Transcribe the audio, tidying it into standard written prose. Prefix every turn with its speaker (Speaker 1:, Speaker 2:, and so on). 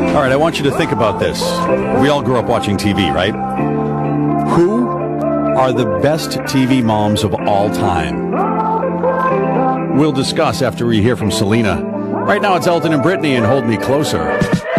Speaker 1: All right, I want you to think about this. We all grew up watching TV, right? Who are the best TV moms of all time? We'll discuss after we hear from Selena. Right now, it's Elton and Brittany and Hold Me Closer.